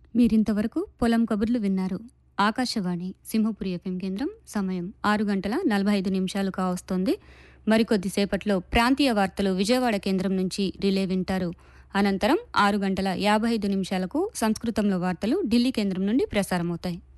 మీరింతవరకు పొలం కబుర్లు విన్నారు. ఆకాశవాణి సింహపురి ఎఫ్ఎం కేంద్రం. సమయం 6:45 కావస్తోంది. మరికొద్దిసేపట్లో ప్రాంతీయ వార్తలు విజయవాడ కేంద్రం నుంచి రిలే వింటారు. అనంతరం 6:55 సంస్కృతంలో వార్తలు ఢిల్లీ కేంద్రం నుండి ప్రసారమవుతాయి.